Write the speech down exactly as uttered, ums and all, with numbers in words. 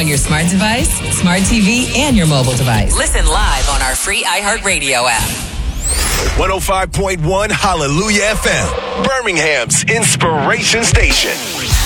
on your smart device, smart T V, and your mobile device. Listen live on our free iHeartRadio app. one oh five point one Hallelujah F M, Birmingham's inspiration station.